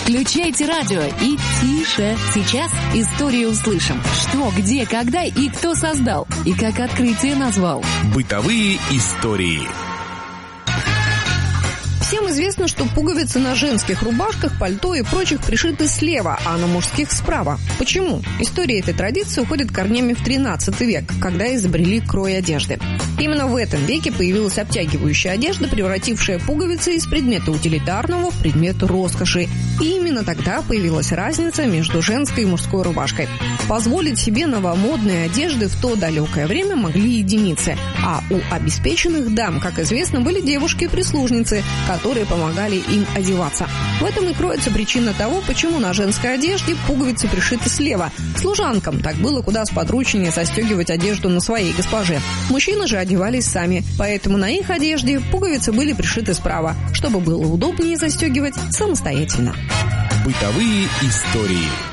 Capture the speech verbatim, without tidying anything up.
Включайте радио и тише. Сейчас историю услышим. Что, где, когда и кто создал. И как открытие назвал. Бытовые истории. Всем известно, что пуговицы на женских рубашках, пальто и прочих пришиты слева, а на мужских справа. Почему? История этой традиции уходит корнями в тринадцатый век, когда изобрели крой одежды. Именно в этом веке появилась обтягивающая одежда, превратившая пуговицы из предмета утилитарного в предмет роскоши. И именно тогда появилась разница между женской и мужской рубашкой. Позволить себе новомодные одежды в то далекое время могли единицы, а у обеспеченных дам, как известно, были девушки-прислужницы, которые помогали им одеваться. В этом и кроется причина того, почему на женской одежде пуговицы пришиты слева. Служанкам так было куда сподручнее застегивать одежду на своей госпоже. Мужчины же одевались сами, поэтому на их одежде пуговицы были пришиты справа, чтобы было удобнее застегивать самостоятельно. Бытовые истории.